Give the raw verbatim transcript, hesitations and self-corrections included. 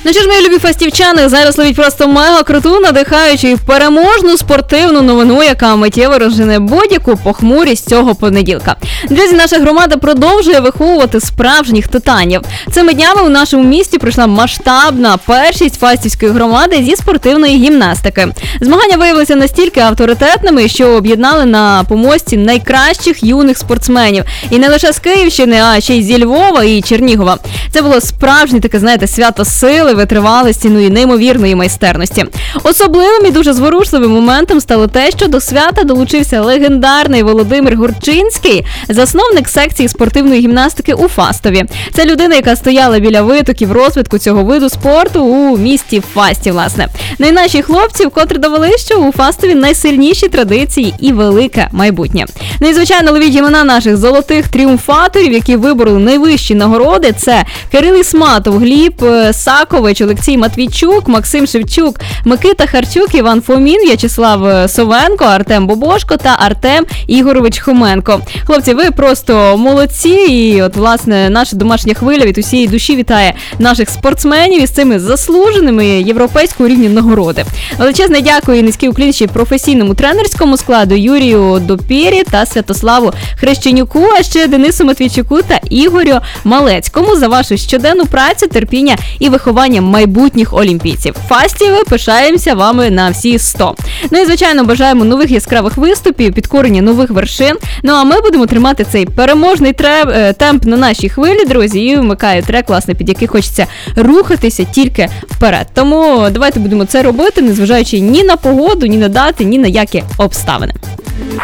Ну що ж, мої любі фастівчани, зараз ловіть просто мега круту, надихаючу і переможну спортивну новину, яка миттєво розжене будь-яку похмурість цього понеділка. Друзі, наша громада продовжує виховувати справжніх титанів. Цими днями у нашому місті пройшла масштабна першість фастівської громади зі спортивної гімнастики. Змагання виявилися настільки авторитетними, що об'єднали на помості найкращих юних спортсменів. І не лише з Київщини, а ще й зі Львова і Чернігова. Це було справжнє таке, знаєте, свято сили, витривалості, ну і неймовірної майстерності. Особливим і дуже зворушливим моментом стало те, що до свята долучився легендарний Володимир Гурчинський, засновник секції спортивної гімнастики у Фастові. Це людина, яка стояла біля витоків розвитку цього виду спорту у місті Фасті, власне. Ну і наші хлопці вкотре довели, що у Фастові найсильніші традиції і велике майбутнє. Ну і, звичайно, ловіть імена наших золотих тріумфаторів, які вибороли найвищі нагороди. Це Кирил Ісматов, Гліб Сакович, Олексій Матвійчук, Максим Шевчук, Микита Харчук, Іван Фомін, В'ячеслав Совенко, Артем Бобошко та Артем Ігорович Хоменко. Хлопці, ви просто молодці, і от, власне, наша домашня хвиля від усієї душі вітає наших спортсменів із цими заслуженими європейського рівня нагороди. Величезне дякую і низький уклін ще професійному тренерському складу Юрію Допірі та Святославу Хрещенюку, а ще Денису Матвійчуку та Ігорю Малецькому за вашу щоденну працю, терпіння і виховання майбутніх олімпійців. Фасті, ви пишаємося вами на всі сто. Ну і, звичайно, бажаємо нових яскравих виступів, підкорення нових вершин. Ну а ми будемо тримати цей переможний треп, темп на нашій хвилі, друзі, і вмикаю трек, власне, під який хочеться рухатися тільки вперед. Тому давайте будемо це робити, незважаючи ні на погоду, ні на дати, ні на які обставини.